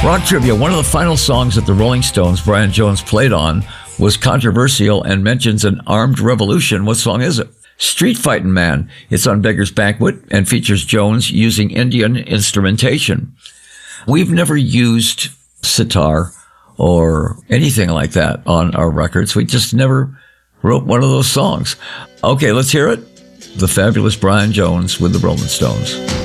Rock trivia. One of the final songs that the Rolling Stones, Brian Jones, played on was controversial and mentions an armed revolution. What song is it? Street Fightin' Man. It's on Beggar's Banquet and features Jones using Indian instrumentation. We've never used sitar or anything like that on our records. We just never wrote one of those songs. Okay, let's hear it. The fabulous Brian Jones with the Rolling Stones.